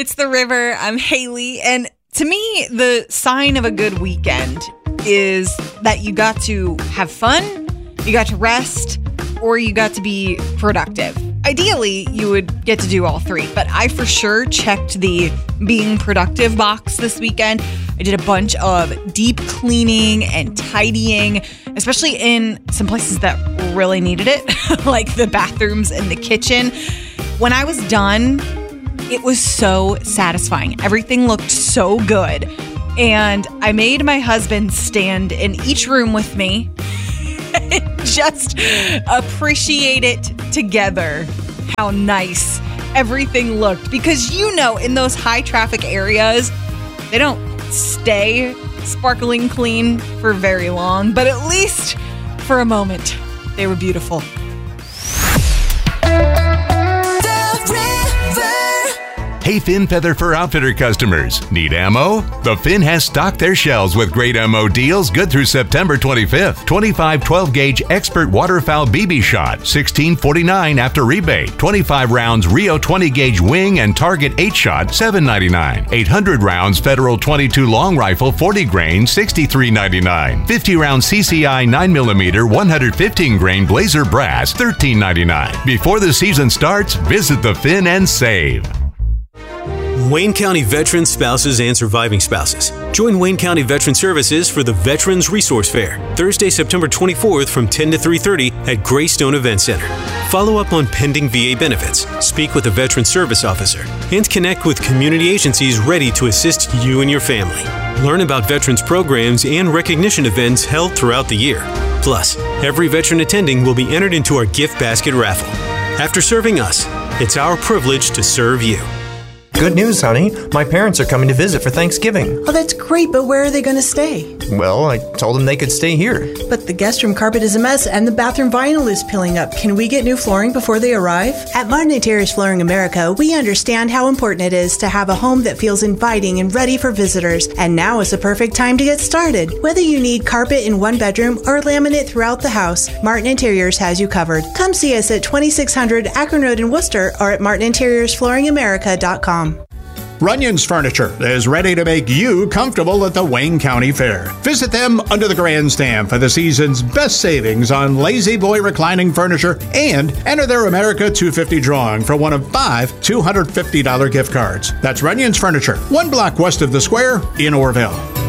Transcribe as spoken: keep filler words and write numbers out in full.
It's The River. I'm Haley. And to me, the sign of a good weekend is that you got to have fun, you got to rest, or you got to be productive. Ideally, you would get to do all three, but I for sure checked the being productive box this weekend. I did a bunch of deep cleaning and tidying, especially in some places that really needed it, like the bathrooms and the kitchen. When I was done, it was so satisfying. Everything looked so good. And I made my husband stand in each room with me and just appreciate it together, how nice everything looked. Because you know, in those high traffic areas, they don't stay sparkling clean for very long, but at least for a moment, they were beautiful. Hey, Finn Feather Fur Outfitter customers, need ammo? The Finn has stocked their shelves with great ammo deals good through September twenty-fifth. twenty-five twelve gauge Expert Waterfowl B B shot, sixteen forty-nine after rebate. twenty-five rounds Rio twenty gauge Wing and Target eight shot, seven ninety-nine. eight hundred rounds Federal twenty-two long rifle forty grain, sixty-three ninety-nine. fifty round C C I nine millimeter one hundred fifteen grain Blazer brass, thirteen ninety-nine. Before the season starts, visit the Finn and save. Wayne County veterans, spouses, and surviving spouses. Join Wayne County Veteran Services for the Veterans Resource Fair, Thursday, September twenty-fourth from ten to three thirty at Greystone Event Center. Follow up on pending V A benefits, speak with a Veteran Service Officer, and connect with community agencies ready to assist you and your family. Learn about veterans programs and recognition events held throughout the year. Plus, every veteran attending will be entered into our gift basket raffle. After serving us, it's our privilege to serve you. Good news, honey. My parents are coming to visit for Thanksgiving. Oh, that's great, but where are they going to stay? Well, I told them they could stay here. But the guest room carpet is a mess and the bathroom vinyl is peeling up. Can we get new flooring before they arrive? At Martin Interiors Flooring America, we understand how important it is to have a home that feels inviting and ready for visitors. And now is the perfect time to get started. Whether you need carpet in one bedroom or laminate throughout the house, Martin Interiors has you covered. Come see us at twenty-six hundred Akron Road in Worcester or at martin interiors flooring america dot com. Runyon's Furniture is ready to make you comfortable at the Wayne County Fair. Visit them under the grandstand for the season's best savings on Lazy Boy reclining furniture and enter their America two hundred fifty drawing for one of five two hundred fifty dollars gift cards. That's Runyon's Furniture, one block west of the square in Orville.